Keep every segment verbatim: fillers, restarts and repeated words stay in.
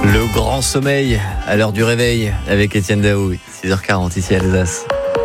Le grand sommeil à l'heure du réveil avec Étienne Daou, six heures quarante ici à Alsace.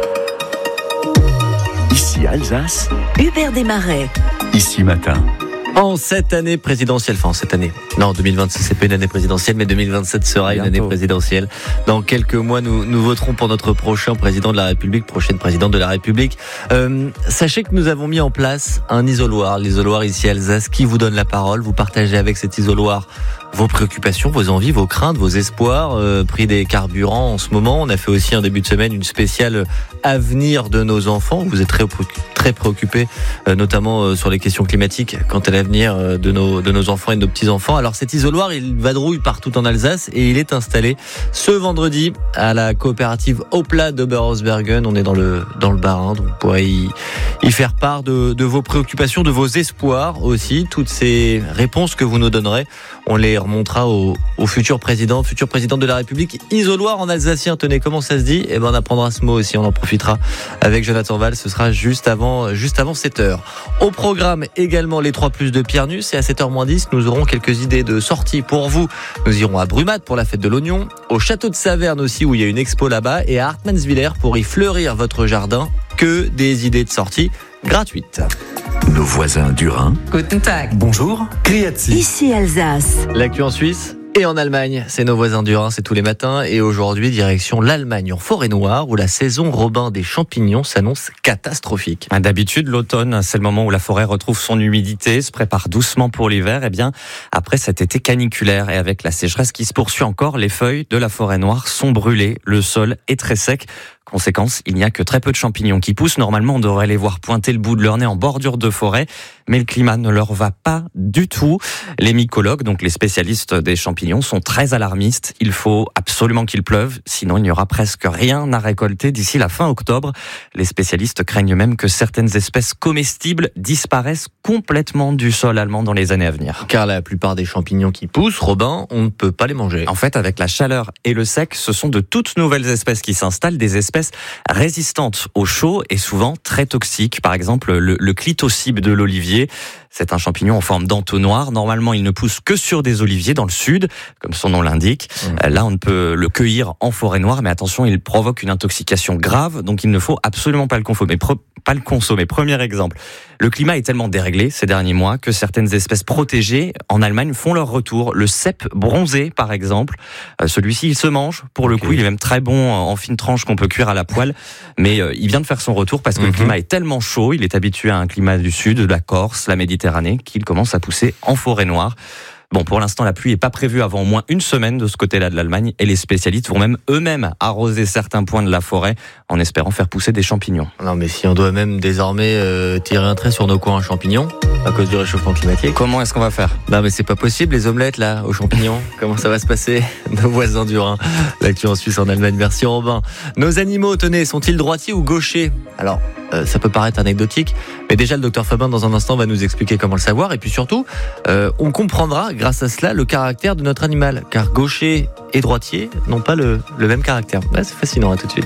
Ici Alsace, Hubert Desmarais. Ici Matin. En cette année présidentielle, enfin en cette année, non, deux mille vingt-six c'est pas une année présidentielle, mais deux mille vingt-sept sera Bientôt. Une année présidentielle. Dans quelques mois, nous, nous voterons pour notre prochain président de la République, prochaine présidente de la République. Euh, sachez que nous avons mis en place un isoloir, l'isoloir ici à Alsace, qui vous donne la parole. Vous partagez avec cet isoloir vos préoccupations, vos envies, vos craintes, vos espoirs, euh, prix des carburants en ce moment. On a fait aussi un début de semaine une spéciale avenir de nos enfants. Vous êtes très, très préoccupés, euh, notamment euh, sur les questions climatiques, quant à l'avenir euh, de nos, de nos enfants et de nos petits-enfants. Alors cet isoloir, il vadrouille partout en Alsace et il est installé ce vendredi à la coopérative Opla d'Oberhausbergen. On est dans le, dans le Bas-Rhin, donc vous pourrez y, y faire part de, de vos préoccupations, de vos espoirs aussi. Toutes ces réponses que vous nous donnerez, on les remontera au, au futur président, futur président de la République. Isoloir en alsacien, tenez, comment ça se dit ? Eh ben, on apprendra ce mot aussi, on en profitera avec Jonathan Valls. Ce sera juste avant, juste avant sept heures. Au programme également les trois plus de Pierre Nuss et à sept heures moins dix, nous aurons quelques idées de sortie pour vous. Nous irons à Brumath pour la fête de l'oignon, au château de Saverne aussi où il y a une expo là-bas et à Hartmannswiller pour y fleurir votre jardin. Que des idées de sortie gratuites. Nos voisins du Rhin. Guten Tag. Bonjour. Criati. Ici Alsace. L'actu en Suisse et en Allemagne, c'est nos voisins du Rhin, c'est tous les matins. Et aujourd'hui, direction l'Allemagne en Forêt-Noire, où la saison Robin des champignons s'annonce catastrophique. D'habitude, l'automne, c'est le moment où la forêt retrouve son humidité, se prépare doucement pour l'hiver. Et bien, après cet été caniculaire et avec la sécheresse qui se poursuit encore, les feuilles de la Forêt-Noire sont brûlées, le sol est très sec. Conséquence, il n'y a que très peu de champignons qui poussent. Normalement, on devrait les voir pointer le bout de leur nez en bordure de forêt, mais le climat ne leur va pas du tout. Les mycologues, donc les spécialistes des champignons, sont très alarmistes. Il faut absolument qu'il pleuve, sinon il n'y aura presque rien à récolter d'ici la fin octobre. Les spécialistes craignent même que certaines espèces comestibles disparaissent complètement du sol allemand dans les années à venir. Car la plupart des champignons qui poussent, Robin, on ne peut pas les manger. En fait, avec la chaleur et le sec, ce sont de toutes nouvelles espèces qui s'installent, des espèces résistantes au chaud et souvent très toxiques. Par exemple, le, le clitocybe de l'olivier. C'est un champignon en forme d'entonnoir. Normalement, il ne pousse que sur des oliviers dans le sud, comme son nom l'indique. Mmh. Là, on ne peut le cueillir en forêt noire, mais attention, il provoque une intoxication grave, donc il ne faut absolument pas le consommer. Pre- pas le consommer. Premier exemple. Le climat est tellement déréglé ces derniers mois que certaines espèces protégées en Allemagne font leur retour. Le cèpe bronzé, par exemple. Euh, celui-ci, il se mange. Pour le okay. coup, il est même très bon en fine tranche qu'on peut cuire à la poêle. Mais euh, il vient de faire son retour parce que mmh. le climat est tellement chaud. Il est habitué à un climat du sud, de la Corse, la Méditerranée, qu'il commence à pousser en forêt noire. Bon, pour l'instant, la pluie n'est pas prévue avant au moins une semaine de ce côté-là de l'Allemagne et les spécialistes vont même eux-mêmes arroser certains points de la forêt en espérant faire pousser des champignons. Non, mais si on doit même désormais euh, tirer un trait sur nos coins à champignons à cause du réchauffement climatique. Comment est-ce qu'on va faire ? Non, mais c'est pas possible, les omelettes là, aux champignons. Comment ça va se passer ? Nos voisins du Rhin. L'actu en Suisse, en Allemagne. Merci Robin. Nos animaux, tenez, sont-ils droitiers ou gauchers ? Alors, euh, ça peut paraître anecdotique, mais déjà le docteur Fabin dans un instant va nous expliquer comment le savoir et puis surtout, euh, on comprendra grâce à cela le caractère de notre animal, car gaucher et droitier n'ont pas le, le même caractère. Là, c'est fascinant, à tout de suite.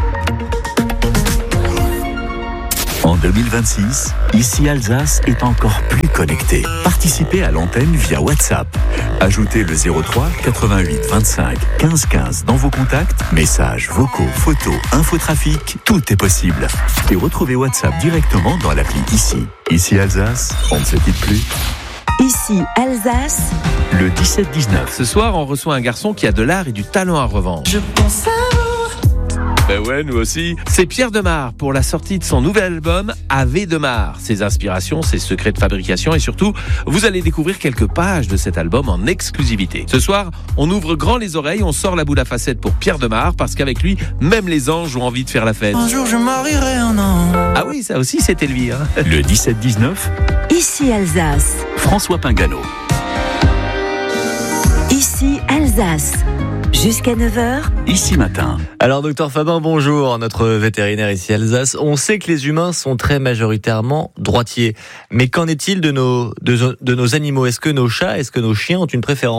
En deux mille vingt-six, ici Alsace est encore plus connectée. Participez à l'antenne via WhatsApp. Ajoutez le zéro trois quatre-vingt-huit vingt-cinq quinze quinze dans vos contacts. Messages, vocaux, photos, infotrafic, tout est possible. Et retrouvez WhatsApp directement dans l'appli Ici. Ici Alsace, on ne se quitte plus. Ici Alsace. Le dix-sept dix-neuf. Ce soir, on reçoit un garçon qui a de l'art et du talent à revendre. Je pense à vous. Ben ouais, nous aussi. C'est Pierre Demar pour la sortie de son nouvel album Ave Demar. Ses inspirations, ses secrets de fabrication et surtout, vous allez découvrir quelques pages de cet album en exclusivité. Ce soir, on ouvre grand les oreilles, on sort la boule à facettes pour Pierre Demar parce qu'avec lui, même les anges ont envie de faire la fête. Un jour je marierai un ange. Ah oui, ça aussi c'était lui. Hein. Le dix-sept dix-neuf. Ici Alsace. François Pingano. Ici Alsace. Jusqu'à neuf heures. Ici Matin. Alors, docteur Fabin, bonjour, notre vétérinaire ici à Alsace. On sait que les humains sont très majoritairement droitiers. Mais qu'en est-il de nos, de, de nos animaux ? Est-ce que nos chats, est-ce que nos chiens ont une préférence ?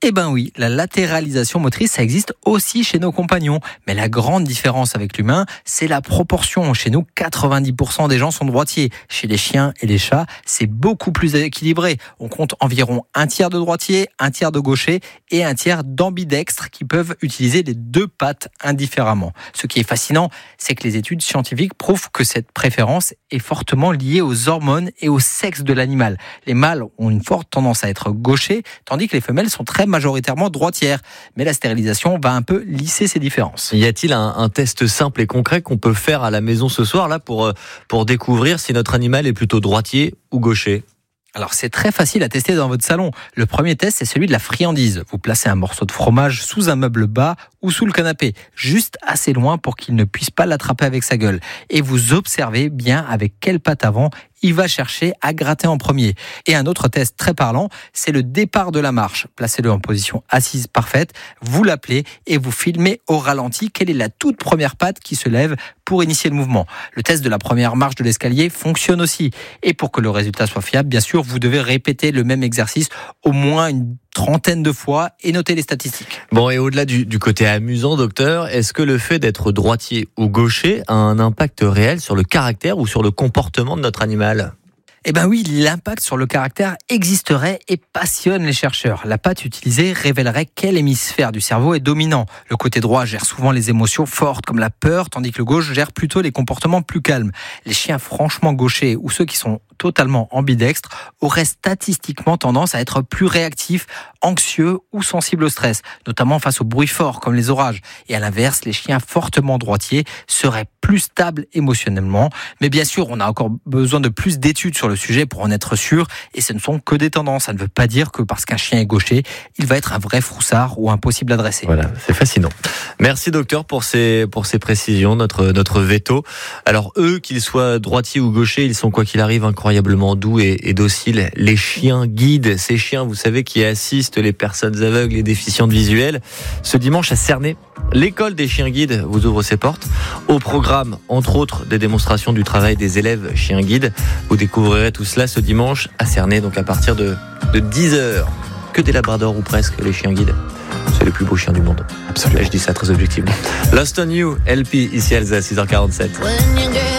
Eh ben oui, la latéralisation motrice, ça existe aussi chez nos compagnons. Mais la grande différence avec l'humain, c'est la proportion. Chez nous, quatre-vingt-dix pour cent des gens sont droitiers. Chez les chiens et les chats, c'est beaucoup plus équilibré. On compte environ un tiers de droitiers, un tiers de gauchers et un tiers d'ambidextres qui peuvent utiliser les deux pattes indifféremment. Ce qui est fascinant, c'est que les études scientifiques prouvent que cette préférence est fortement liée aux hormones et au sexe de l'animal. Les mâles ont une forte tendance à être gauchers, tandis que les femelles sont très majoritairement droitières. Mais la stérilisation va un peu lisser ces différences. Y a-t-il un, un test simple et concret qu'on peut faire à la maison ce soir là pour, pour découvrir si notre animal est plutôt droitier ou gaucher ? Alors c'est très facile à tester dans votre salon. Le premier test, c'est celui de la friandise. Vous placez un morceau de fromage sous un meuble bas ou sous le canapé, juste assez loin pour qu'il ne puisse pas l'attraper avec sa gueule. Et vous observez bien avec quelle patte avant il va chercher à gratter en premier. Et un autre test très parlant, c'est le départ de la marche. Placez-le en position assise parfaite, vous l'appelez et vous filmez au ralenti quelle est la toute première patte qui se lève pour initier le mouvement. Le test de la première marche de l'escalier fonctionne aussi. Et pour que le résultat soit fiable, bien sûr, vous devez répéter le même exercice au moins une trentaine de fois et noter les statistiques. Bon, et au-delà du, du côté amusant, docteur, est-ce que le fait d'être droitier ou gaucher a un impact réel sur le caractère ou sur le comportement de notre animal ? Eh ben oui, l'impact sur le caractère existerait et passionne les chercheurs. La patte utilisée révélerait quel hémisphère du cerveau est dominant. Le côté droit gère souvent les émotions fortes comme la peur, tandis que le gauche gère plutôt les comportements plus calmes. Les chiens franchement gauchers ou ceux qui sont totalement ambidextres auraient statistiquement tendance à être plus réactifs, anxieux ou sensibles au stress, notamment face aux bruits forts comme les orages. Et à l'inverse, les chiens fortement droitiers seraient plus stables émotionnellement. Mais bien sûr, on a encore besoin de plus d'études sur le sujet pour en être sûr, et ce ne sont que des tendances. Ça ne veut pas dire que parce qu'un chien est gaucher, il va être un vrai froussard ou impossible à dresser. Voilà, c'est fascinant. Merci docteur pour ces, pour ces précisions, notre, notre veto. Alors eux, qu'ils soient droitiers ou gauchers, ils sont quoi qu'il arrive incroyablement doux et, et dociles. Les chiens guides, ces chiens, vous savez, qui assistent les personnes aveugles et déficientes visuelles. Ce dimanche à Cernay, l'école des chiens guides vous ouvre ses portes. Au programme, entre autres, des démonstrations du travail des élèves chiens guides. Vous découvrirez tout cela ce dimanche à Cernay, donc à partir de, de dix heures. Que des labradors ou presque, les chiens guides. C'est les plus beaux chiens du monde. Absolument. Je dis ça très objectivement. Lost on You, L P, ici Alsace, six heures quarante-sept.